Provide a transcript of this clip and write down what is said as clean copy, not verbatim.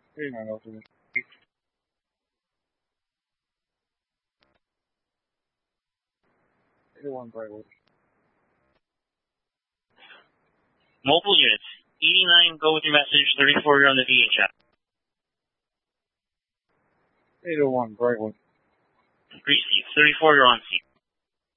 89 alternate. 81 Brightwood. Multiple units. 89, go with your message. 34, you're on the VHF. 801 Brightwood. Receive. 34, you're on seat.